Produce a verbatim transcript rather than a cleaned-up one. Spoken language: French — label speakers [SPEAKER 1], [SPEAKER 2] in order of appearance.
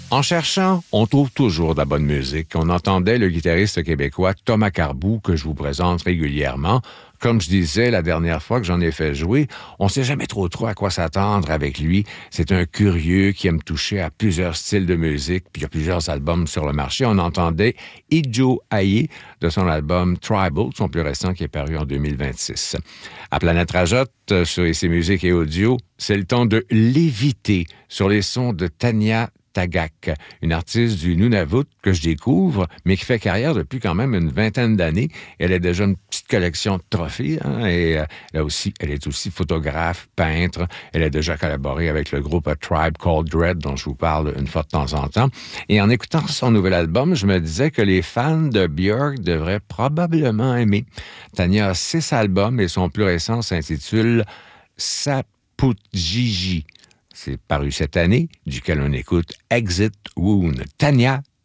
[SPEAKER 1] En cherchant, on trouve toujours de la bonne musique. On entendait le guitariste québécois Thomas Carbou, que je vous présente régulièrement. Comme je disais la dernière fois que j'en ai fait jouer, on ne sait jamais trop trop à quoi s'attendre avec lui. C'est un curieux qui aime toucher à plusieurs styles de musique, puis il y a plusieurs albums sur le marché. On entendait Ijo Aye de son album Tribal, son plus récent qui est paru en deux mille vingt-six. À Planète Rajotte, sur ses musiques et audio, c'est le temps de léviter sur les sons de Tania Tagaq, une artiste du Nunavut que je découvre, mais qui fait carrière depuis quand même une vingtaine d'années. Elle a déjà une petite collection de trophées, hein, et euh, là aussi, elle est aussi photographe, peintre. Elle a déjà collaboré avec le groupe A Tribe Called Red, dont je vous parle une fois de temps en temps. Et en écoutant son nouvel album, je me disais que les fans de Björk devraient probablement aimer. Tania a six albums et son plus récent s'intitule Saputjiji. C'est paru cette année, duquel on écoute Exit Wound. Tania